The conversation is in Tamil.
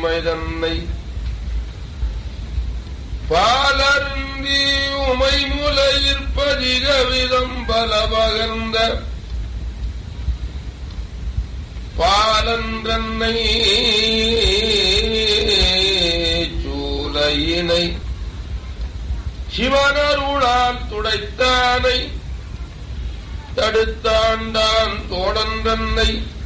உண்மை தன்னை பாலருந்தி உமைமுலையிற்பதிக விதம் பல பகர்ந்த பாலன்றன்னை சூலையினை சிவனருளால் துடைத்தானை தடுத்தாண்டான் தோழன்றன்னை